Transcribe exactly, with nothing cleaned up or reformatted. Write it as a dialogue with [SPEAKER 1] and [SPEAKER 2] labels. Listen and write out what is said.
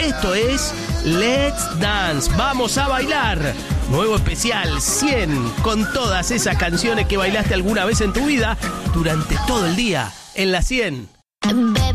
[SPEAKER 1] Esto es Let's Dance. Vamos a bailar. Nuevo especial cien con todas esas canciones que bailaste alguna vez en tu vida durante todo el día en la cien.